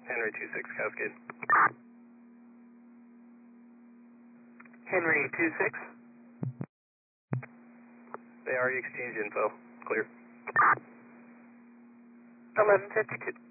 Henry 26 Cascade. Henry 26. They already exchanged info. Clear. 1152.